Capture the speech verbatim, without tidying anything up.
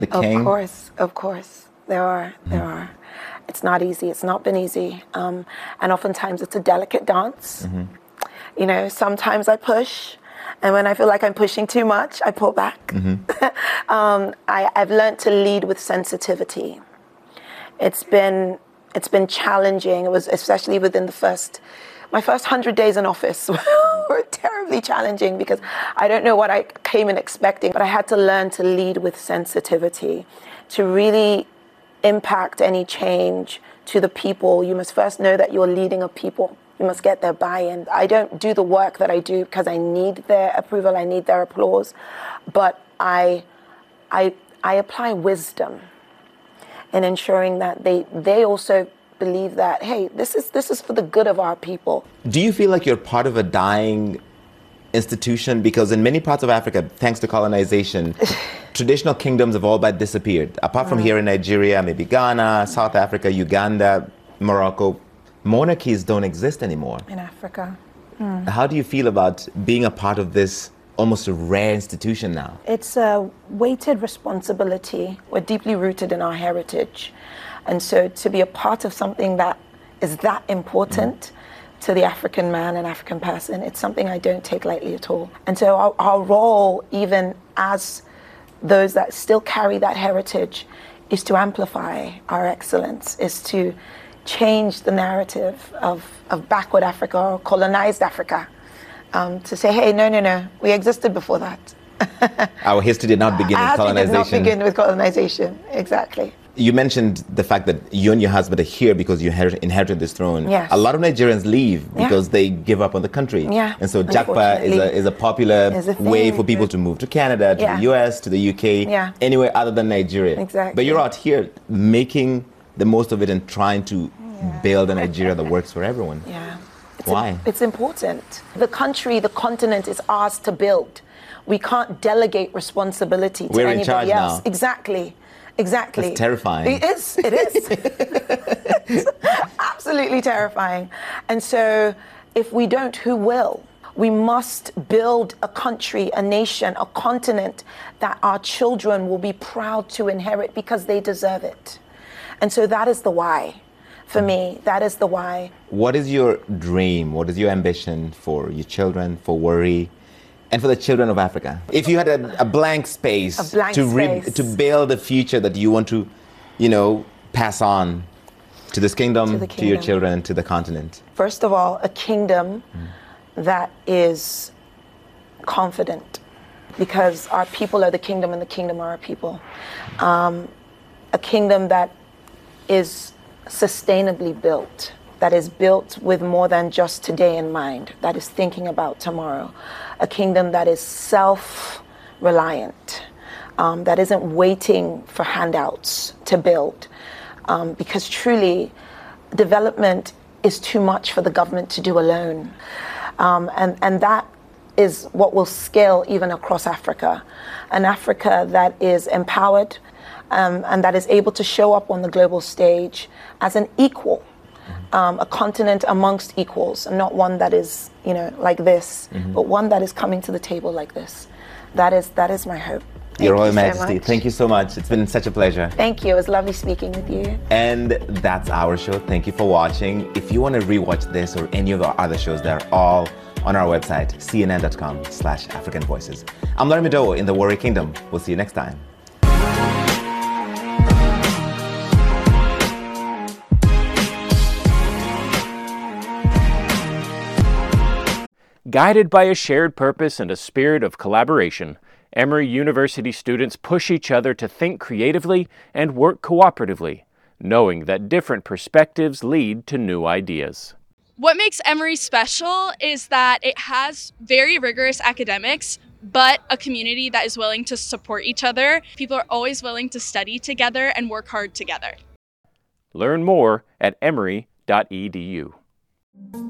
the king? Of course, of course. There are, there mm-hmm. are. It's not easy. It's not been easy. Um, and oftentimes it's a delicate dance. Mm-hmm. You know, sometimes I push. And when I feel like I'm pushing too much, I pull back. Mm-hmm. um, I, I've learned to lead with sensitivity. It's been it's been challenging. It was especially within the first, my first hundred days in office were terribly challenging because I don't know what I came in expecting, but I had to learn to lead with sensitivity, to really impact any change to the people. You must first know that you're leading a people. You must get their buy-in. I don't do the work that I do because I need their approval, I need their applause, but I, I, I apply wisdom in ensuring that they, they also believe that, hey, this is, this is for the good of our people. Do you feel like you're part of a dying institution? Because in many parts of Africa, thanks to colonization, traditional kingdoms have all but disappeared. Apart from right. here in Nigeria, maybe Ghana, South Africa, Uganda, Morocco, monarchies don't exist anymore. In Africa. Mm. How do you feel about being a part of this almost a rare institution now? It's a weighted responsibility. We're deeply rooted in our heritage. And so to be a part of something that is that important mm. to the African man and African person, it's something I don't take lightly at all. And so our, our role, even as those that still carry that heritage, is to amplify our excellence, is to change the narrative of, of backward Africa or colonized Africa, um, to say, hey, no, no, no, we existed before that. Our history did not begin with colonization. It did not begin with colonization, exactly. You mentioned the fact that you and your husband are here because you inherit, inherited this throne. Yes. A lot of Nigerians leave because yeah. they give up on the country. Yeah. And so Japa is a, is a popular a way for people to move to Canada, to yeah. the U S, to the U K, yeah. anywhere other than Nigeria. Exactly. But you're out here making the most of it and trying to yeah. build a Nigeria that works for everyone. Yeah. It's Why? A, it's important. The country, the continent is ours to build. We can't delegate responsibility to We're anybody in charge else. now. Exactly. Exactly. That's terrifying. It is. It is. It's absolutely terrifying. And so if we don't, who will? We must build a country, a nation, a continent that our children will be proud to inherit because they deserve it. And so that is the why. For me, that is the why. What is your dream? What is your ambition for your children, for Warri, and for the children of Africa? If you had a, a blank space, a blank to, space. Re- to build a future that you want to, you know, pass on to this kingdom, to, kingdom. to your children, and to the continent. First of all, a kingdom mm. that is confident, because our people are the kingdom and the kingdom are our people. Um, a kingdom that is sustainably built, that is built with more than just today in mind, that is thinking about tomorrow. A kingdom that is self-reliant, um, that isn't waiting for handouts to build. Um, because truly, development is too much for the government to do alone. Um, and, and that is what will scale even across Africa. An Africa that is empowered, Um, and that is able to show up on the global stage as an equal, um, a continent amongst equals, and not one that is, you know, like this, mm-hmm. but one that is coming to the table like this. That is that is my hope. Thank Your Royal you Majesty, so thank you so much. It's been such a pleasure. Thank you. It was lovely speaking with you. And that's our show. Thank you for watching. If you want to rewatch this or any of our other shows, they're all on our website, c n n dot com slash African Voices. I'm Larry Madowo in the Warri Kingdom. We'll see you next time. Guided by a shared purpose and a spirit of collaboration, Emory University students push each other to think creatively and work cooperatively, knowing that different perspectives lead to new ideas. What makes Emory special is that it has very rigorous academics, but a community that is willing to support each other. People are always willing to study together and work hard together. Learn more at emory dot e d u.